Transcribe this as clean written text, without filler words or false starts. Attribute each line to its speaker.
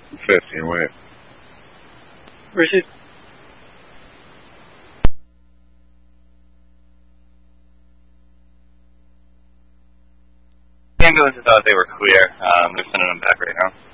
Speaker 1: 15
Speaker 2: Receive.
Speaker 3: Ambulance thought they were clear. They're sending them back right now.